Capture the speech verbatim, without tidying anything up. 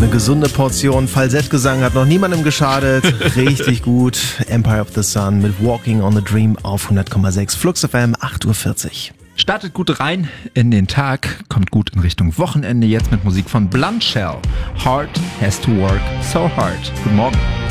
Eine gesunde Portion Falsettgesang hat noch niemandem geschadet. Richtig gut. Empire of the Sun mit Walking on the Dream auf hundert Komma sechs. Flux F M, acht Uhr vierzig. Startet gut rein in den Tag, kommt gut in Richtung Wochenende. Jetzt mit Musik von Blunt Shell. Heart has to work so hard. Guten Morgen.